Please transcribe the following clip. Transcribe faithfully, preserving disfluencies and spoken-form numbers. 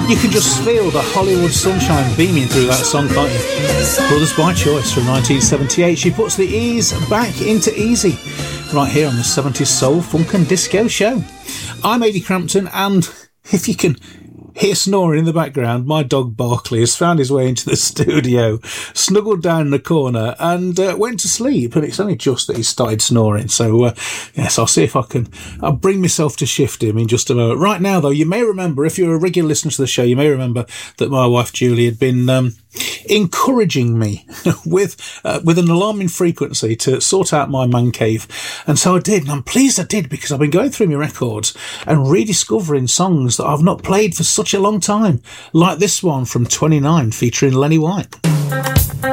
You can just feel the Hollywood sunshine beaming through that song, can't you? Brothers by Choice from nineteen seventy-eight. She puts the ease back into easy right here on the seventies Soul, Funk and Disco Show. I'm Ady Crampton, and if you can hear snoring in the background, my dog Barkley has found his way into the studio, snuggled down in the corner and uh, went to sleep, and it's only just that he started snoring. So uh, yes, I'll see if I can I'll bring myself to shift him in just a moment. Right now though, you may remember, if you're a regular listener to the show, you may remember that my wife Julie had been um, encouraging me with uh, with an alarming frequency to sort out my man cave, and so I did, and I'm pleased I did, because I've been going through my records and rediscovering songs that I've not played for such a long time, like this one from twenty-nine featuring Lenny White.